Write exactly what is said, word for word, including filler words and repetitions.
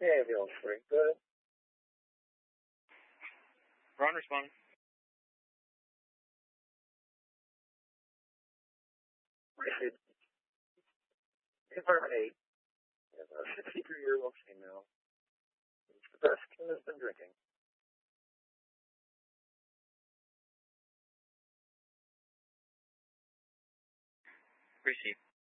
Yeah, feel free. Go ahead. Ron, respond. Received. Confirm eight. Is a sixty-three-year-old female. It's the best Kim has been drinking. Received.